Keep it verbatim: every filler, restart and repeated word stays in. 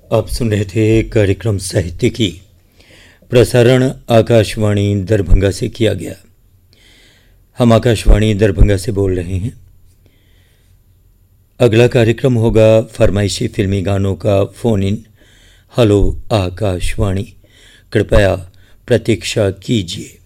आप सुन रहे थे कार्यक्रम साहित्य की प्रसारण आकाशवाणी दरभंगा से किया गया। हम आकाशवाणी दरभंगा से बोल रहे हैं। अगला कार्यक्रम होगा फरमाइशी फिल्मी गानों का फोन इन। हेलो आकाशवाणी, कृपया प्रतीक्षा कीजिए।